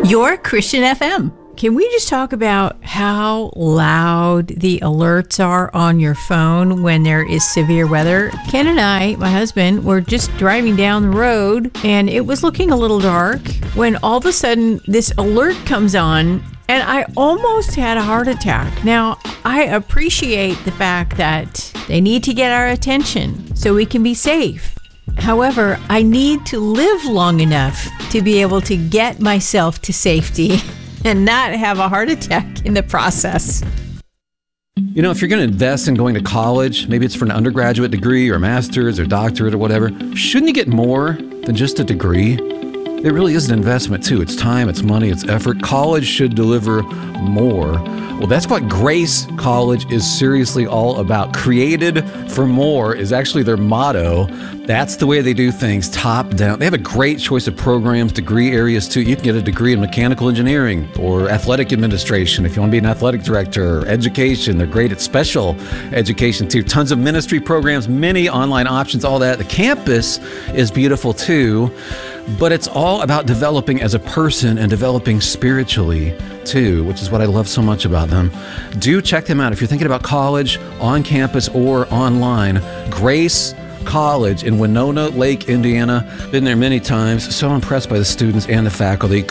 Your Christian FM. Can we just talk about how loud the alerts are on your phone when there is severe weather? Ken and I, my husband, were just driving down the road and it was looking a little dark when all of a sudden this alert comes on and I almost had a heart attack. Now, I appreciate the fact that they need to get our attention so we can be safe. However, I need to live long enough to be able to get myself to safety and not have a heart attack in the process. You know, if you're going to invest in going to college, maybe it's for an undergraduate degree or master's or doctorate or whatever, shouldn't you get more than just a degree? It really is an investment too. It's time, it's money, it's effort. College should deliver more. Well, that's what Grace College is seriously all about. Created for more is actually their motto. That's the way they do things, top down. They have a great choice of programs, degree areas too. You can get a degree in mechanical engineering or athletic administration if you want to be an athletic director, or education. They're great at special education too. Tons of ministry programs, many online options, all that. The campus is beautiful too. But it's all about developing as a person and developing spiritually too, which is what I love so much about them. Do check them out if you're thinking about college, on campus or online. Grace College in Winona Lake, Indiana. Been there many times. So impressed by the students and the faculty.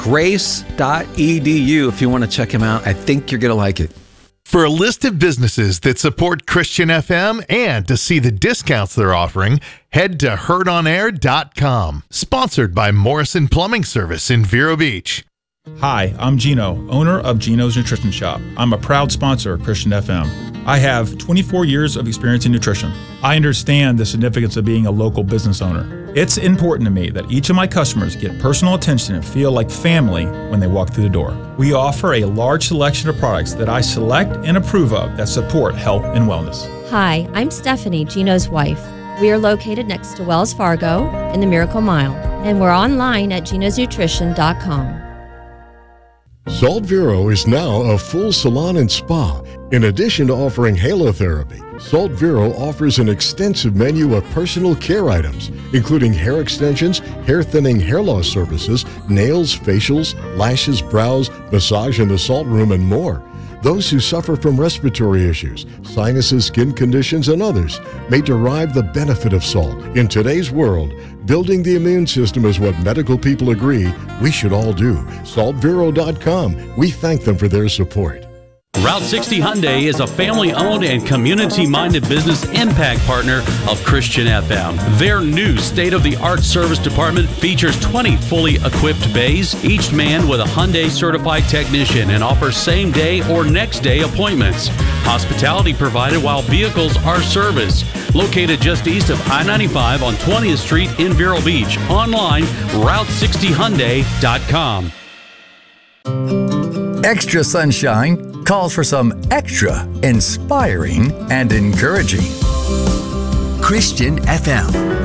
Grace.edu if you want to check them out. I think you're going to like it. For a list of businesses that support Christian FM and to see the discounts they're offering, head to heardonair.com. Sponsored by Morrison Plumbing Service in Vero Beach. Hi, I'm Gino, owner of Gino's Nutrition Shop. I'm a proud sponsor of Christian FM. I have 24 years of experience in nutrition. I understand the significance of being a local business owner. It's important to me that each of my customers get personal attention and feel like family when they walk through the door. We offer a large selection of products that I select and approve of that support health and wellness. Hi, I'm Stephanie, Gino's wife. We are located next to Wells Fargo in the Miracle Mile, and we're online at genosnutrition.com. Salt Vero is now a full salon and spa. In addition to offering halotherapy, Salt Vero offers an extensive menu of personal care items, including hair extensions, hair thinning, hair loss services, nails, facials, lashes, brows, massage in the salt room, and more. Those who suffer from respiratory issues, sinuses, skin conditions, and others may derive the benefit of salt. In today's world, building the immune system is what medical people agree we should all do. SaltVero.com. We thank them for their support. Route 60 Hyundai is a family-owned and community-minded business impact partner of Christian FM. Their new state-of-the-art service department features 20 fully equipped bays, each manned with a Hyundai certified technician, and offers same-day or next-day appointments. Hospitality provided while vehicles are serviced. Located just east of I-95 on 20th Street in Vero Beach. Online, Route60Hyundai.com. Extra Sunshine calls for some extra inspiring and encouraging. Christian FM.